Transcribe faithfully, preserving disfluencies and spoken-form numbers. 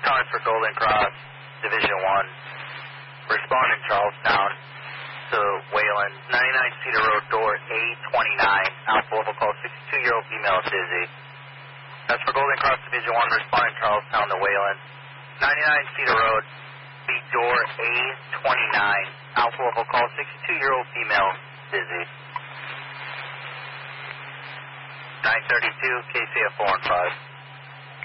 calling for Golden Cross, Division one. Responding Charlestown to Wayland, ninety-nine Cedar Road, door A twenty-nine. Alpha level call, sixty-two-year-old female dizzy. That's for Golden Cross, Division one. Responding Charlestown to Wayland, ninety-nine Cedar Road, B door A twenty-nine. Alpha level call, sixty-two-year-old female dizzy. nine thirty-two, K C F four and five.